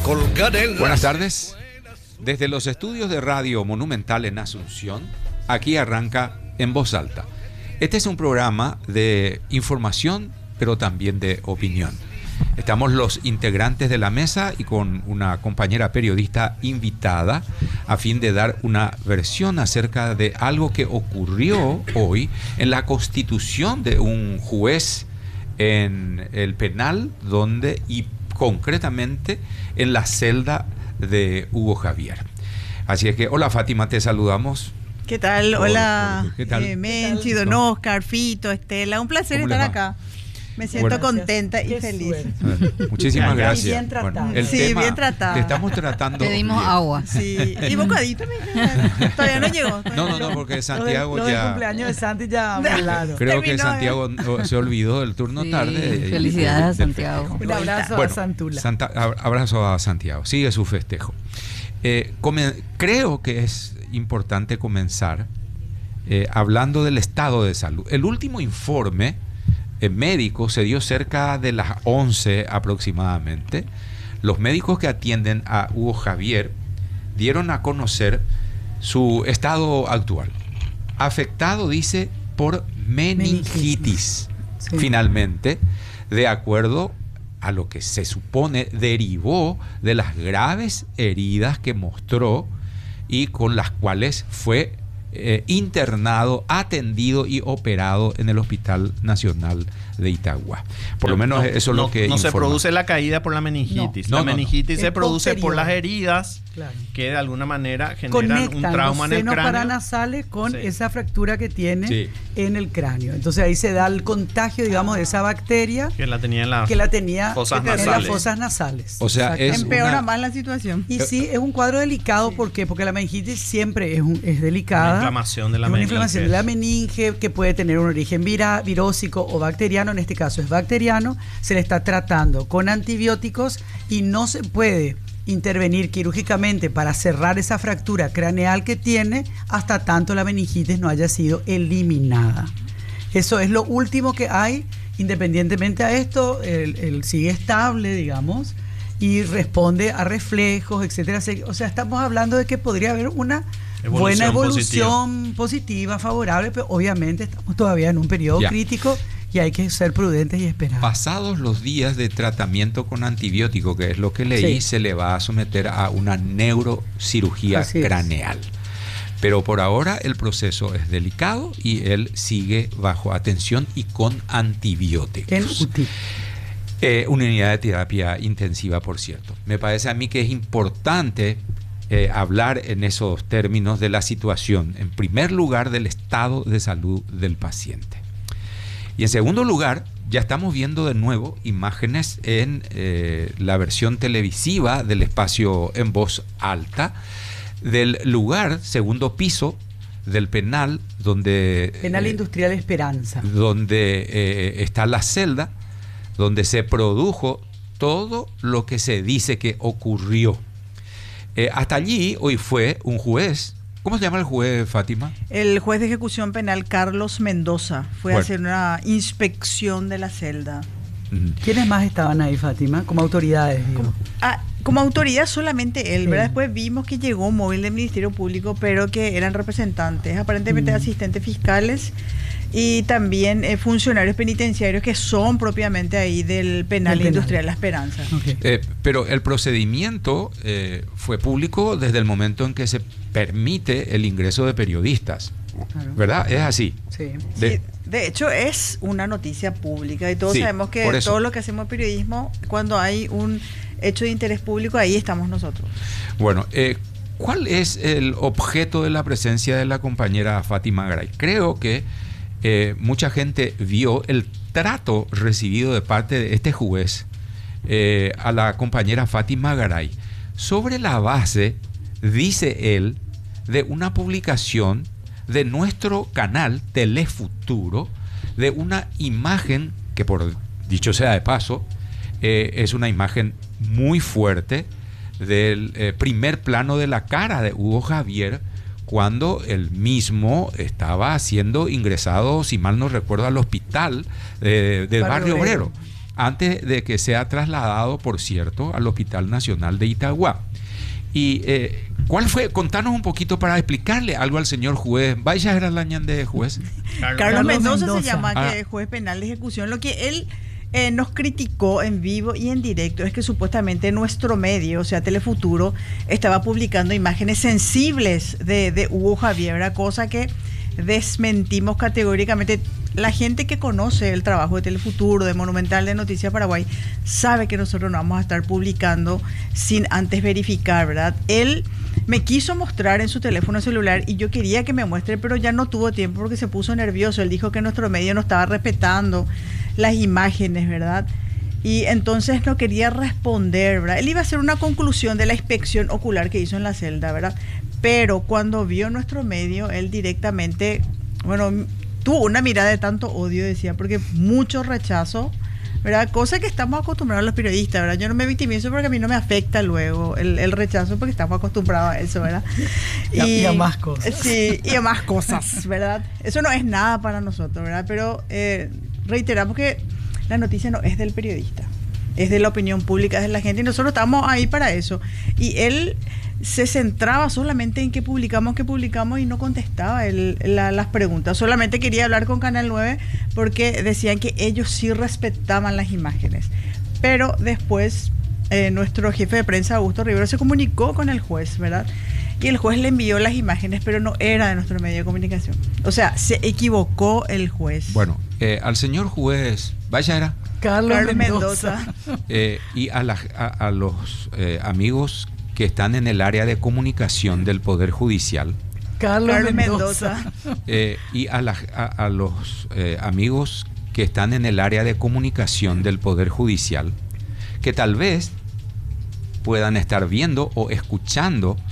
colgar en Buenas tardes. Desde los estudios de Radio Monumental en Asunción, aquí arranca En Voz Alta. Este es un programa de información, pero también de opinión. Estamos los integrantes de la mesa y con una compañera periodista invitada a fin de dar una versión acerca de algo que ocurrió hoy en la constitución de un juez en el penal y concretamente en la celda de Hugo Javier. Así es que, hola Fátima, te saludamos. ¿Qué tal? Hola, ¿qué tal? Menchi, Don Oscar, Fito, Estela, un placer estar acá. Me siento contenta y feliz. Muchísimas gracias. Bien tratado. Bueno, bien tratado. Te estamos tratando. Pedimos bien. agua. Sí, y bocadito todavía no llegó. No, porque Santiago lo del ya. cumpleaños de Santi ya hablaron. Creo que Terminó, Santiago se olvidó del turno Sí, tarde. felicidades a Santiago. Un abrazo a Santula. Abrazo a Santiago. Sigue su festejo. Creo que es importante comenzar hablando del estado de salud. El último informe médico se dio cerca de las 11 aproximadamente. Los médicos que atienden a Hugo Javier dieron a conocer su estado actual. Afectado, dice, por meningitis. Sí. Finalmente, de acuerdo a lo que se supone derivó de las graves heridas que mostró y con las cuales fue internado, atendido y operado en el Hospital Nacional de Itagua. Por lo menos eso es lo que no se informa. produce la caída por la meningitis. No. La meningitis se Es produce posterior. por las heridas, Claro. que de alguna manera generan Conectan un trauma los en el senos cráneo. paranasales con Sí. esa fractura que tiene Sí. en el cráneo. Entonces ahí se da el contagio, digamos, de esa bacteria Que la tenía en la que la tenía fosas en las nasales. fosas nasales. O sea, Exactamente. es Empeora una- más la situación. Y sí, es un cuadro delicado. ¿Por qué? Porque la meningitis siempre es delicada. Una inflamación de la Es una meninge. inflamación de la meninge que puede tener un origen virósico o bacteriano. En este caso es bacteriano. Se le está tratando con antibióticos y no se puede intervenir quirúrgicamente para cerrar esa fractura craneal que tiene hasta tanto la meningitis no haya sido eliminada. Eso es lo último que hay. Independientemente a esto, él sigue estable, digamos, y responde a reflejos, etcétera. O sea, estamos hablando de que podría haber una buena evolución positiva, favorable, pero obviamente estamos todavía en un periodo Ya. crítico y hay que ser prudentes y esperar. Pasados los días de tratamiento con antibiótico, que es lo que leí, Sí. se le va a someter a una neurocirugía Así es. craneal. Pero por ahora el proceso es delicado y él sigue bajo atención y con antibióticos. En UTI. Una unidad de terapia intensiva, por cierto. Me parece a mí que es importante hablar en esos términos de la situación. En primer lugar, del estado de salud del paciente. Y en segundo lugar, ya estamos viendo de nuevo imágenes en la versión televisiva del espacio En Voz Alta, del lugar, segundo piso del penal, donde Penal Industrial Esperanza. donde está la celda, donde se produjo todo lo que se dice que ocurrió. Hasta allí hoy fue un juez. ¿Cómo se llama el juez, Fátima? El juez de ejecución penal Carlos Mendoza fue a Bueno. hacer una inspección de la celda. ¿Quiénes más estaban ahí, Fátima? Como autoridades, digo. Como autoridad solamente él, ¿verdad? Sí. Después vimos que llegó un móvil del Ministerio Público, pero que eran representantes, aparentemente asistentes fiscales y también funcionarios penitenciarios que son propiamente ahí del penal Del penal. industrial La Esperanza. Ok. Pero el procedimiento fue público desde el momento en que se permite el ingreso de periodistas, Claro. ¿verdad? Es así. Sí. Sí, de hecho es una noticia pública y todos Sí, sabemos que por eso. todo lo que hacemos en periodismo, cuando hay un hecho de interés público, ahí estamos nosotros. Bueno, ¿cuál es el objeto de la presencia de la compañera Fátima Garay? Creo que mucha gente vio el trato recibido de parte de este juez a la compañera Fátima Garay sobre la base, dice él, de una publicación de nuestro canal Telefuturo, de una imagen que, por dicho sea de paso, es una imagen muy fuerte del primer plano de la cara de Hugo Javier cuando él mismo estaba siendo ingresado, si mal no recuerdo, al hospital del Barrio Obrero. antes de que sea trasladado, por cierto, al Hospital Nacional de Itagua. Y ¿cuál fue? Contanos un poquito para explicarle algo al señor juez. Vaya era la de juez. Carlos Mendoza se llama, Ah. que es juez penal de ejecución. Lo que él nos criticó en vivo y en directo es que supuestamente nuestro medio, o sea, Telefuturo, estaba publicando imágenes sensibles de Hugo Javier, ¿verdad? Cosa que desmentimos categóricamente. La gente que conoce el trabajo de Telefuturo, de Monumental, de Noticias Paraguay, sabe que nosotros no vamos a estar publicando sin antes verificar, ¿verdad? Él me quiso mostrar en su teléfono celular y yo quería que me muestre, pero ya no tuvo tiempo porque se puso nervioso. Él dijo que nuestro medio no estaba respetando las imágenes, ¿verdad? Y entonces no quería responder, ¿verdad? Él iba a hacer una conclusión de la inspección ocular que hizo en la celda, ¿verdad? Pero cuando vio nuestro medio, él directamente, bueno, tuvo una mirada de tanto odio, decía, porque mucho rechazo, ¿verdad? Cosa que estamos acostumbrados los periodistas, ¿verdad? Yo no me victimizo porque a mí no me afecta luego el rechazo porque estamos acostumbrados a eso, ¿verdad? Y a más cosas. Sí, y a más cosas, ¿verdad? Eso no es nada para nosotros, ¿verdad? Pero reiteramos que la noticia no es del periodista, es de la opinión pública, es de la gente, y nosotros estamos ahí para eso. Y él se centraba solamente en que publicamos y no contestaba las preguntas. Solamente quería hablar con Canal 9 porque decían que ellos sí respetaban las imágenes. Pero después nuestro jefe de prensa, Augusto Rivero, se comunicó con el juez, ¿verdad? Y el juez le envió las imágenes, pero no era de nuestro medio de comunicación. O sea, se equivocó el juez. Bueno, al señor juez, vaya era. Carlos Mendoza. Y a los amigos que están en el área de comunicación del Poder Judicial. Carlos Mendoza. Y a los amigos que están en el área de comunicación del Poder Judicial, que tal vez puedan estar viendo o escuchando